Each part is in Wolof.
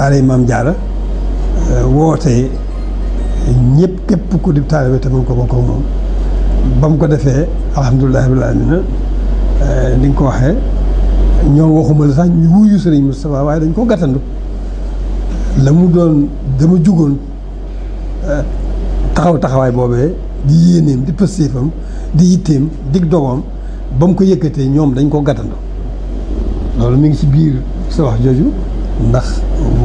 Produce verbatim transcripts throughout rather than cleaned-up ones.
daara Maam Jaara woote ñëpp képp ku di taalibe te mën ko bokk ak moom ba mu ko defee alhamdulilah rabbil aalamiina ni nga ko waxee ñoom waxuma la sax ñu wuyu Sëriñ Moustapha waaye dañ ko gàttandu la mu doon dama jugoon taxaw taxawaay boobee di yéeneem di pëstéefam di yitteem dig dogoom ba mu ko yëkkatee ñoom dañ ko gàttandu loolu mi ngi ci biir sa wax jooju ndax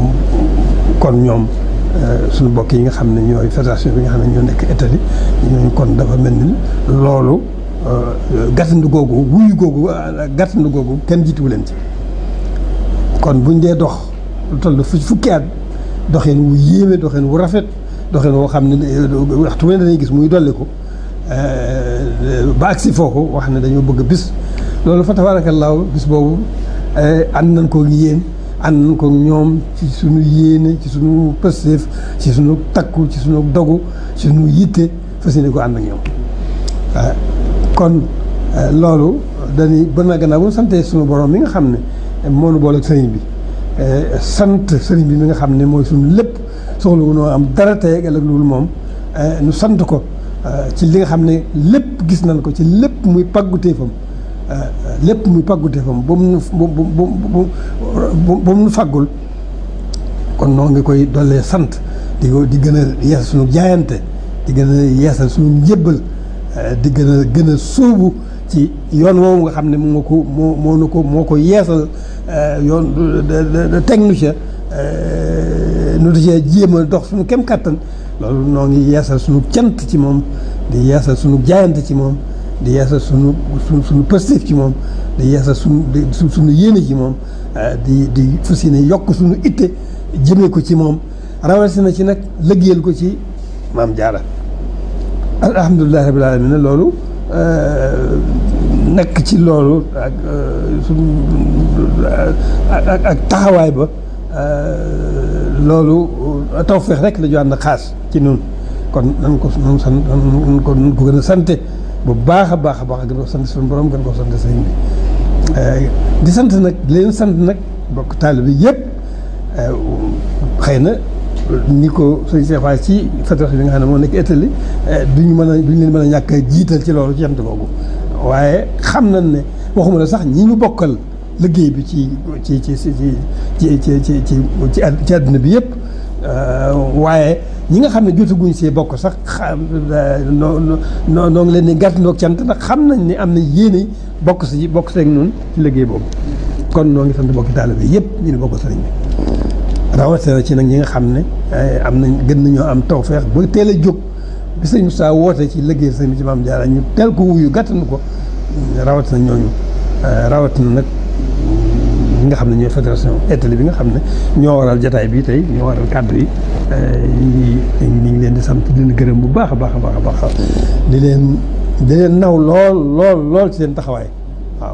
kon ñoom suñu mbokk yi nga xam ne ñooy fédération bi nga xam ne ñoo nekk Italie ñooñu kon dafa mel ni loolu gàttandu googu wuyu googu gàttandu googu kenn jiituwu leen ci kon buñ dee dox lu toll fu fukki at doxeen wu yéeme doxeen wu rafet doxeen woo xam ne waxtu wu ne dañuy gis muy dolli ko ba agsi foofu wax ne dañoo bëgg bis loolu fa tabaarakallaahu bis boobu ànd nañ ko yéen ànd nañ ko ñoom ci suñu yéene ci suñu pësteef ci suñu takku ci suñu dogu ci suñu yitte fas yéene ko ànd ak ñoom kon loolu dañuy ba na gannaaw bu ñu santee suñu borom mi nga xam ne moo nu boole ak sëriñ bi sant sëriñ bi mi nga xam ne mooy suñu lépp soxla wu noo am dara tey ak ëllëg loolu moom nu sant ko ci li nga xam ne lépp gis nañ ko ci lépp muy pàgguteefam lépp muy pàgguteefam ba mu nu ba mu nu fàggul kon noo ngi koy dollee sant di di gën a yeesal suñu jaayante di gën a yeesal suñu njébbal di gën a gën a sóobu ci yoon woowu nga xam ne moo ko moo moo nu ko moo ko yeesal yoon teg nu ca nu di cee jéem a dox suñu kem kàttan loolu noo ngi yeesal suñu cant ci moom di yeesal suñu jaayante ci moom di yeesal suñu suñu suñu pëstéef ci moom di yeesal suñu suñu yéene ci moom di di fas yéene yokk suñu itte jëmee ko ci moom rawatina ci nag liggéeyal ko ci Maam Jaara alhamdulilah rabbil aalamiina loolu nekk ci loolu ak suñu ak ak taxawaay ba loolu tawfeex rek la ñu ànd xaas ci noonu kon nan ko nan san nan ko nan ko gën a sante bu baax a baax a baax gën ko sant suñu borom gën ko sant sëriñ bi di sant nag di leen sant nag bokk taalibe bi yëpp xëy na ni ko sëñ Cheikh Fall ci fédération bi nga xam ne moo nekk Italie duñu mën a duñu leen mën a ñàkk a jiital ci loolu ci sant boobu waaye xam nañ ne waxuma la sax ñi ñu bokkal liggéey bi ci ci ci ci ci ci ci ci ci àdduna bi yëpp waaye ñi nga xam ne jotaguñ see bokk sax xam noo noo noo ngi leen di gàttandoog cant ndax xam nañ ne am na yéene bokk si bokk seeg noonu ci liggéey boobu kon noo ngi sant bokki taalibe bi yëpp ñu ne bokk sëriñ bi rawatina ci nag ñi nga xam ne am nañ gën nañoo am tawfeex ba teel a jóg bi sëñ Moussa woote ci liggéey sëñ bi ci Maam Jaara ñu teel ko wuyu gàttanu ko rawatina ñooñu rawatina nag ñi nga xam ne ñooy fédération Italie bi nga xam ne ñoo waral jataay bi tey ñoo waral kàddu yi ñu ngi leen di sant di leen gërëm bu baax a baax a baax a baax di leen di leen naw lool lool lool ci seen taxawaay waaw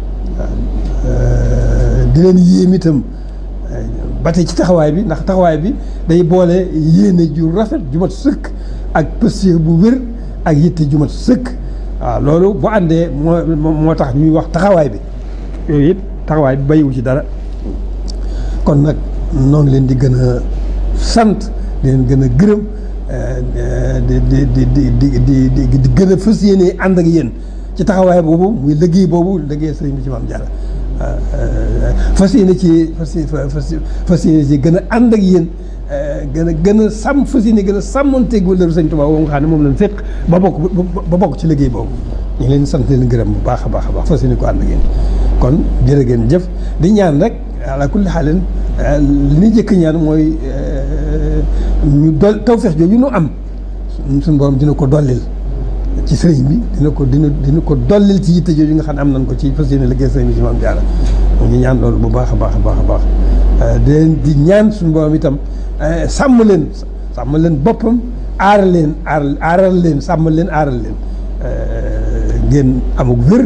di leen yéem itam ba tey ci taxawaay bi ndax taxawaay bi day boole yéene ju rafet ju mat sëkk ak pëstéef bu wér ak yitte ju mat sëkk waaw loolu bu àndee moo moo tax ñuy wax taxawaay bi yooyu it taxawaay bi bayiwu ci dara kon nag noo ngi leen di gën a sant di leen gën a gërëm di di di di di di di gën a fas yéene ànd ak yéen ci taxawaay boobu muy liggéey boobu liggéey sëriñ bi ci Maam Jaara fas yéene ci fas fas yéene ci gën a ànd ak yéen gën a gën a sàmm fas yéene gën a sàmmanteeg wëllëru Sëñ Tuubaa woo nga xam ne moom lañ féq ba bokk ba bokk ci liggéey boobu ñu ngi leen sant leen gërëm bu baax a baax a baax fas yéene ko ànd ak yéen kon jërë ngeen jëf di ñaan rek ala kulli xaalin li ñuy jëkk ñaan mooy ñu dol tawfeex jooju ñu am suñu borom dina ko dollil ci sëriñ bi dina ko dina dina ko dollil ci yitte jooju nga xam ne am nañ ko ci fas yéene liggéey sëriñ bi ci Maam Jaara ñu ñaan loolu bu baax a baax a baax a baax di leen di ñaan suñu borom itam sàmm leen sàmm leen boppam aar leen aar aaral leen sàmm leen aaral leen ngeen amuk wér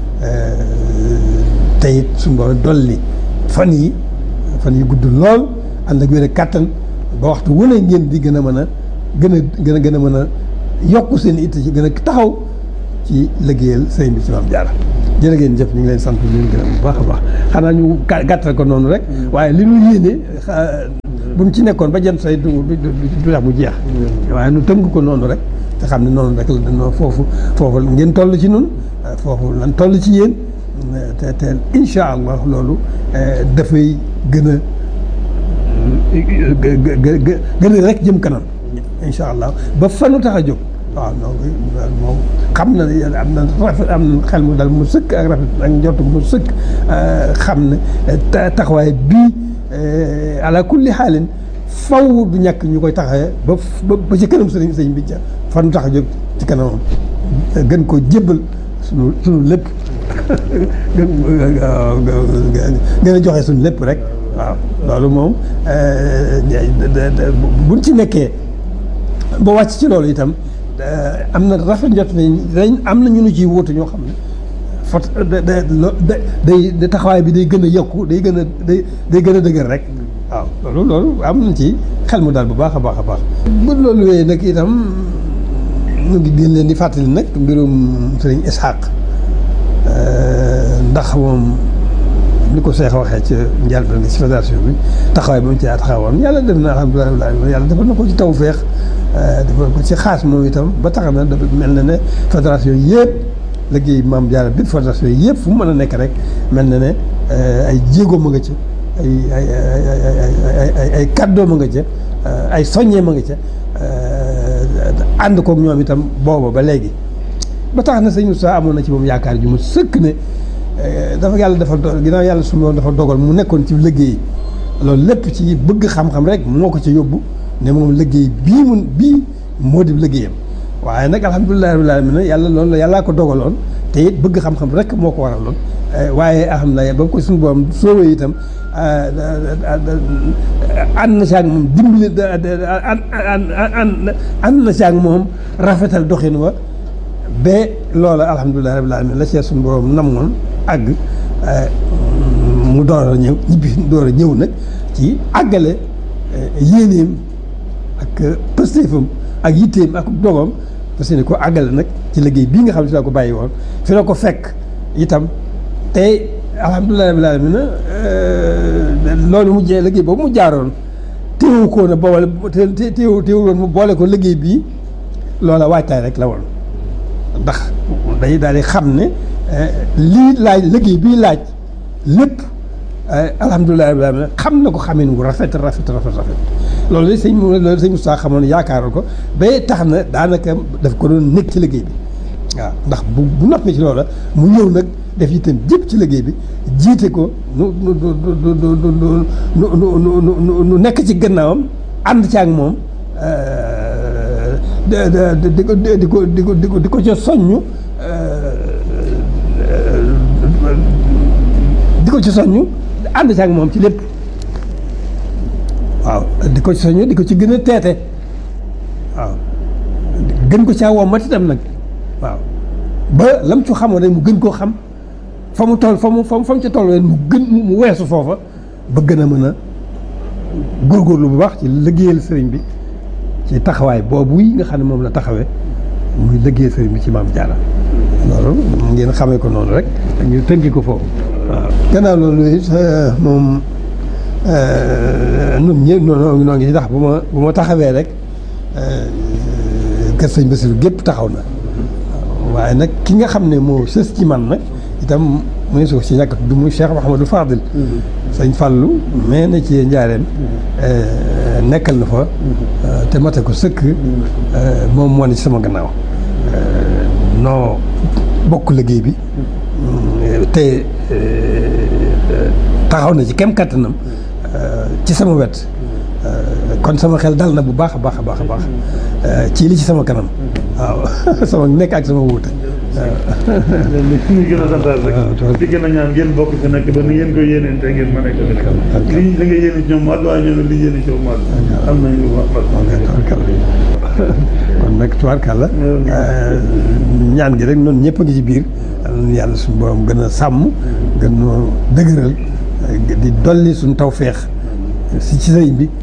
te it suñu borom dolli fan yi fan yi gudd lool ànd ak wér ak kàttan ba waxtu wu ne ngeen di gën a mën a gën a gën a gën a mën a yokk seen it ci gën a taxaw ci liggéeyal sëriñ bi ci Maam Jaara jërë ngeen jëf ñu ngi leen sant di leen gërëm bu baax a baax xanaa ñu gàttal ko noonu rek waaye li ñu yéene bu ñu ci nekkoon ba jant say du du du tax mu jeex waaye nu tënk ko noonu rek te xam ne noonu rek la dañoo foofu foofu ngeen toll ci nun foofu lan toll ci yéen te te incha allah loolu dafay gën a gën a rek jëm kanam incha allah ba fanu tax a jóg waaw donc moom xam na ne am na rafet am na xel mu dal mu sëkk ak rafet ak njort mu sëkk xam ne taxawaay bii ala kulli xaalin faw du ñàkk ñu koy taxawee ba ba ci kanam sëriñ sëriñ bi ca fanu tax a jóg ci kanamam gën ko jébbal sunu sunu lépp gën gën a joxe suñu lépp rek waaw loolu moom buñ ci nekkee ba wàcc ci loolu itam am na rafet njot ne dañ am na ñu nu ciy wóotu ñoo xam ne fot day day taxawaay bi day gën a yokku day gën a day day gën a dëgër rek waaw loolu loolu am na ci xel mu daal bu baax a baax a baax bu loolu wéyee nag itam ñu ngi gën leen di fàttali nag mbirum sëriñ Ishaq ndax moom ni ko Seex waxee ci njëlbéen ci fédération bi taxawaay ba mu ci taxawoon yàlla def na alhamdulilah yàlla defal na ko ci tawfeex defal ko ci xaas moom itam ba tax na dafa mel na ne fédération yëpp liggéey Maam Jaara bi fédération yëpp fu mu mën a nekk rek mel na ne ay jéego ma nga ca ay ay ay ay ay kàddoo ma nga ca ay soññee ma nga ca ànd koog ñoom itam booba ba léegi ba tax na sëñ Moussa amoon na ci moom yaakaar ju mu sëkk ne dafa yàlla dafa ginnaaw yàlla su ma dafa dogal mu nekkoon ci liggéey loolu lépp ci bëgg xam-xam rek moo ko ci yóbbu ne moom liggéey bii mun bii moo di liggéeyam waaye nag alhamdulilah rabbil alamin yàlla loolu yàllaa ko dogaloon te it bëgg xam-xam rek moo ko waraloon waaye alhamdulilah ba ko suñu borom soowee itam ànd na si ak moom dimbali ànd na si ak moom rafetal doxin wa ba loola alhamdulilah rabbil alamin la see suñu borom namoon àgg mu door a ñëw ñibbi door a ñëw nag ci àggale yéeneem ak pëstéefam ak yitteem ak dogam parce que ko àggale nag ci liggéey bii nga xam ne fi la ko bàyyi woon fi la ko fekk itam tey alhamdulilah rabbil alamin loolu mu jee liggéey boobu mu jaaroon téewu ko na boole téewu téewu woon mu boole ko liggéey bii loola waajtaay rek la woon ndax day daal di xam ne lii laaj liggéey bii laaj lépp alhamdulilah rabbil alamin xam na ko xamin wu rafet rafet rafet rafet loolu la sëñ loolu sëñ Moustapha xamoon yaakaaroon ko ba tax na daanaka daf ko doon nekk ci liggéey bi waaw ndax bu bu noppee ci loola mu ñëw nag def itam jëpp ci liggéey bi jiite ko nu nu nu nu nu nu nekk ci gannaawam ànd ci ak moom di ko di ko di ko di ko di ko ca soññu di ko ci soññu ànd ci ak moom ci lépp waaw di ko ci soññu di ko ci gën a teete waaw gën ko caa wommat itam nag waaw ba lam ci xamoon rek mu gën koo xam fa mu toll fa mu fa mu ca toll mu gën mu weesu foofa ba gën a mën a góorgóorlu bu baax ci liggéeyal sëriñ bi ci taxawaay boobu yi nga xam ne moom la taxawee muy liggéeyal sëriñ bi ci Maam Jaara loolu ngeen xamee ko noonu rek ñu tënki ko foofu waaw. gannaaw loolu it moom ñun ñëpp noonu noo ngi ndax bu ma bu ma taxawee rek kër sëñ Bassirou gépp taxaw na waaye nag ki nga xam ne moo sës ci man nag itam mu ne suuf si ñàkk du muy Cheikh Mouhamadou Fadil sëñ Fallou mais na ci njaareem nekkal na fa te mate ko sëkk moom moo ne ci sama gannaaw noo bokk liggéey bi te taxaw na ci kem kattanam ci sama wet kon sama xel dal na bu baax a baax a baax a baax ci li ci sama kanam waaw sama nekk ak sama wuute waaw li ñu gën a santaat rek di gën a ñaan ngeen bokk fi nekk ba ni ngeen ko yéeneen te ngeen mën a ko nekk li li nga yéene ci ñoom mat waaye ñoom li yéene ci ñoom mat am nañu wax kon nag tubaarkàlla ñaan gi rek noonu ñëpp a ngi ci biir yàlla suñu borom gën a sàmm gën noo dëgëral di dolli suñu tawfeex si ci sëriñ bi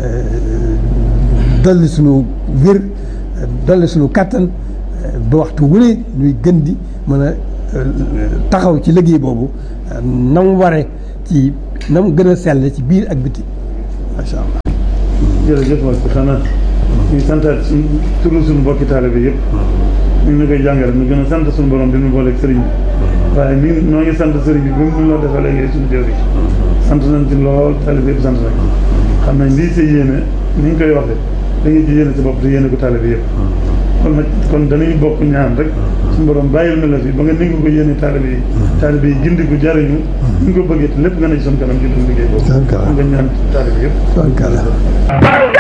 dolli suñu wér dolli suñu kàttan ba waxtu wu ne ñuy gën di mën a taxaw ci liggéey boobu na mu waree ci na mu gën a sell ci biir ak biti macha allah. jërëjëf wax xanaa ñu santaat suñ turu suñu mbokki taalibe bi yëpp ñu ngi koy jàngale ñu gën a sant suñu borom bi ñu booleeg sëriñ bi waaye ni noo ngi sant sëriñ bi ba mu loo defal léegi suñu jëwri sant nañ ci lool taalibe yëpp sant nañ xam nañ lii sa yéene ni ñu koy waxee da ngay ci yéene sa bopp te yéene ko taalibe yëpp kon nag kon dañuy bokk ñaan rek suñu borom bàyyil na la fi ba nga ni nga ko yéene taalibe yi taalibe yi gindi ko jariñu ni nga ko bëggee te lépp nga ne ci suñu kanam ci liggéey boobu nga ñaan taalibe yëpp